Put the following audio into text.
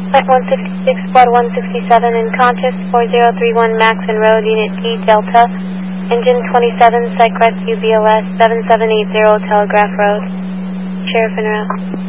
Flight 156, Squad 167 in Conscious, 4031 Maxon Road, Unit D, Delta. Engine 27, Psych Rescue BLS 7780 Telegraph Road. Sheriff en route.